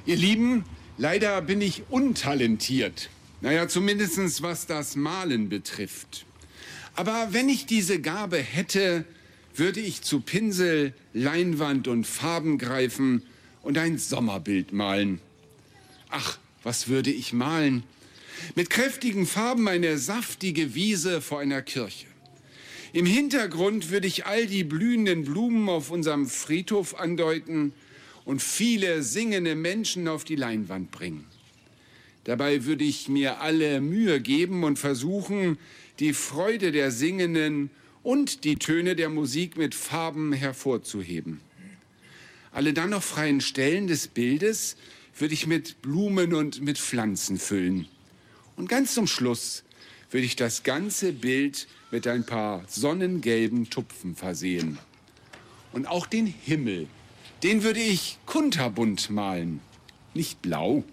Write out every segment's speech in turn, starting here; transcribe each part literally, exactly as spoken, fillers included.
Ihr Lieben, leider bin ich untalentiert. Naja, zumindest was das Malen betrifft. Aber wenn ich diese Gabe hätte, würde ich zu Pinsel, Leinwand und Farben greifen und ein Sommerbild malen. Ach, was würde ich malen? Mit kräftigen Farben eine saftige Wiese vor einer Kirche. Im Hintergrund würde ich all die blühenden Blumen auf unserem Friedhof andeuten und viele singende Menschen auf die Leinwand bringen. Dabei würde ich mir alle Mühe geben und versuchen, die Freude der Singenden und die Töne der Musik mit Farben hervorzuheben. Alle dann noch freien Stellen des Bildes würde ich mit Blumen und mit Pflanzen füllen. Und ganz zum Schluss würde ich das ganze Bild mit ein paar sonnengelben Tupfen versehen. Und auch den Himmel, den würde ich kunterbunt malen, nicht blau.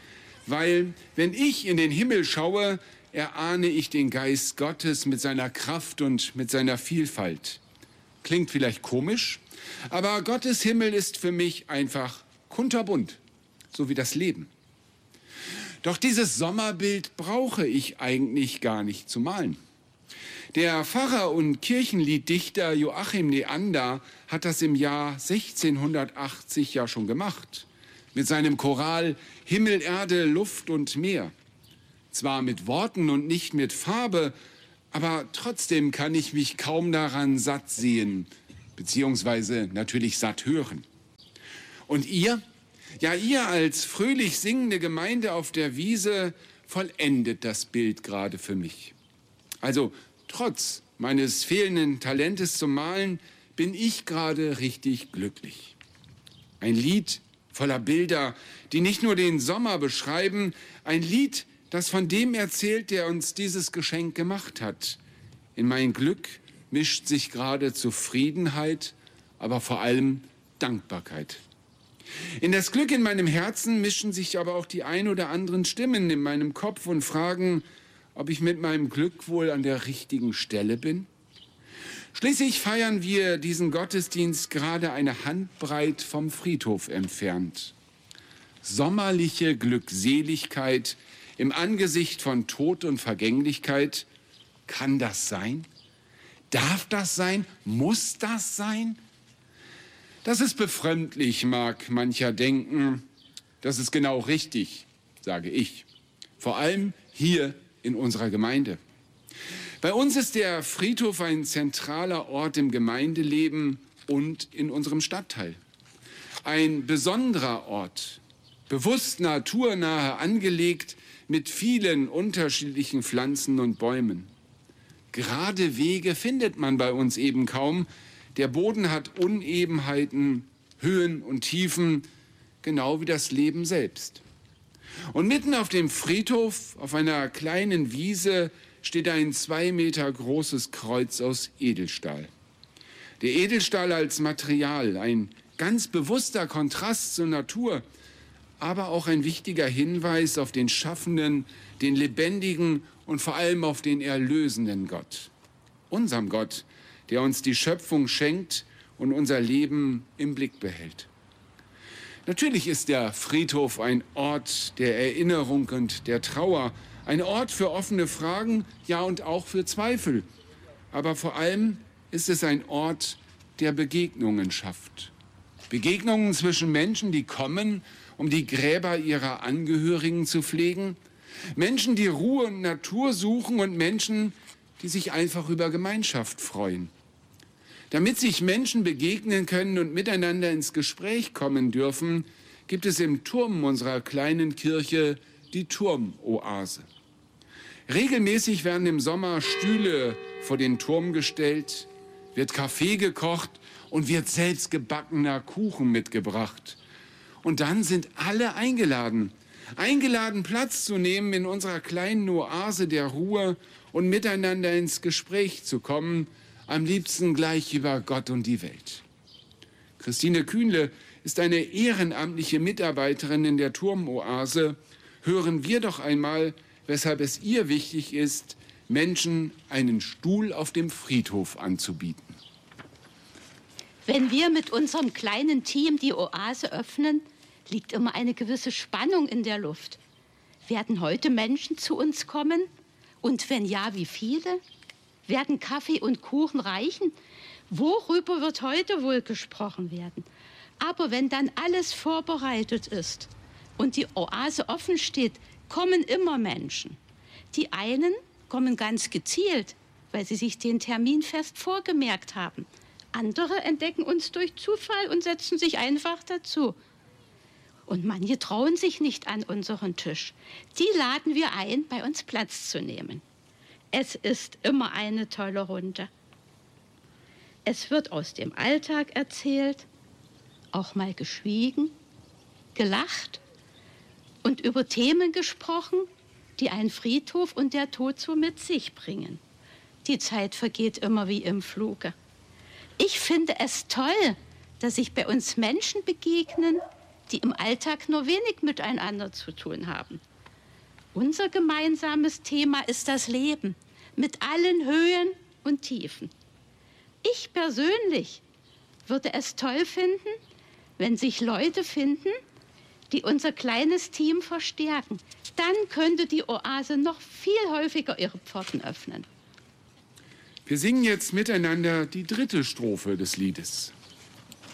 Weil, wenn ich in den Himmel schaue, erahne ich den Geist Gottes mit seiner Kraft und mit seiner Vielfalt. Klingt vielleicht komisch, aber Gottes Himmel ist für mich einfach kunterbunt, so wie das Leben. Doch dieses Sommerbild brauche ich eigentlich gar nicht zu malen. Der Pfarrer und Kirchenlieddichter Joachim Neander hat das im Jahr sechzehnhundertachtzig ja schon gemacht. Mit seinem Choral Himmel, Erde, Luft und Meer. Zwar mit Worten und nicht mit Farbe, aber trotzdem kann ich mich kaum daran satt sehen, beziehungsweise natürlich satt hören. Und ihr? Ja, ihr als fröhlich singende Gemeinde auf der Wiese vollendet das Bild gerade für mich. Also trotz meines fehlenden Talentes zum Malen bin ich gerade richtig glücklich. Ein Lied voller Bilder, die nicht nur den Sommer beschreiben, ein Lied, das von dem erzählt, der uns dieses Geschenk gemacht hat. In mein Glück mischt sich gerade Zufriedenheit, aber vor allem Dankbarkeit. In das Glück in meinem Herzen mischen sich aber auch die ein oder anderen Stimmen in meinem Kopf und fragen, ob ich mit meinem Glück wohl an der richtigen Stelle bin. Schließlich feiern wir diesen Gottesdienst gerade eine Handbreit vom Friedhof entfernt. Sommerliche Glückseligkeit im Angesicht von Tod und Vergänglichkeit. Kann das sein? Darf das sein? Muss das sein? Das ist befremdlich, mag mancher denken. Das ist genau richtig, sage ich. Vor allem hier in unserer Gemeinde. Bei uns ist der Friedhof ein zentraler Ort im Gemeindeleben und in unserem Stadtteil. Ein besonderer Ort, bewusst naturnahe angelegt mit vielen unterschiedlichen Pflanzen und Bäumen. Gerade Wege findet man bei uns eben kaum. Der Boden hat Unebenheiten, Höhen und Tiefen, genau wie das Leben selbst. Und mitten auf dem Friedhof, auf einer kleinen Wiese, steht ein zwei Meter großes Kreuz aus Edelstahl. Der Edelstahl als Material, ein ganz bewusster Kontrast zur Natur, aber auch ein wichtiger Hinweis auf den schaffenden, den lebendigen und vor allem auf den erlösenden Gott. Unserem Gott, der uns die Schöpfung schenkt und unser Leben im Blick behält. Natürlich ist der Friedhof ein Ort der Erinnerung und der Trauer, ein Ort für offene Fragen, ja und auch für Zweifel. Aber vor allem ist es ein Ort, der Begegnungen schafft. Begegnungen zwischen Menschen, die kommen, um die Gräber ihrer Angehörigen zu pflegen. Menschen, die Ruhe und Natur suchen und Menschen, die sich einfach über Gemeinschaft freuen. Damit sich Menschen begegnen können und miteinander ins Gespräch kommen dürfen, gibt es im Turm unserer kleinen Kirche die Turmoase. Regelmäßig werden im Sommer Stühle vor den Turm gestellt, wird Kaffee gekocht und wird selbst gebackener Kuchen mitgebracht. Und dann sind alle eingeladen, eingeladen Platz zu nehmen in unserer kleinen Oase der Ruhe und miteinander ins Gespräch zu kommen, am liebsten gleich über Gott und die Welt. Christine Kühnle ist eine ehrenamtliche Mitarbeiterin in der Turmoase. Hören wir doch einmal, weshalb es ihr wichtig ist, Menschen einen Stuhl auf dem Friedhof anzubieten. Wenn wir mit unserem kleinen Team die Oase öffnen, liegt immer eine gewisse Spannung in der Luft. Werden heute Menschen zu uns kommen? Und wenn ja, wie viele? Werden Kaffee und Kuchen reichen? Worüber wird heute wohl gesprochen werden? Aber wenn dann alles vorbereitet ist und die Oase offen steht, kommen immer Menschen. Die einen kommen ganz gezielt, weil sie sich den Termin fest vorgemerkt haben. Andere entdecken uns durch Zufall und setzen sich einfach dazu. Und manche trauen sich nicht an unseren Tisch. Die laden wir ein, bei uns Platz zu nehmen. Es ist immer eine tolle Runde. Es wird aus dem Alltag erzählt, auch mal geschwiegen, gelacht und über Themen gesprochen, die ein Friedhof und der Tod so mit sich bringen. Die Zeit vergeht immer wie im Fluge. Ich finde es toll, dass sich bei uns Menschen begegnen, die im Alltag nur wenig miteinander zu tun haben. Unser gemeinsames Thema ist das Leben mit allen Höhen und Tiefen. Ich persönlich würde es toll finden, wenn sich Leute finden, die unser kleines Team verstärken. Dann könnte die Oase noch viel häufiger ihre Pforten öffnen. Wir singen jetzt miteinander die dritte Strophe des Liedes.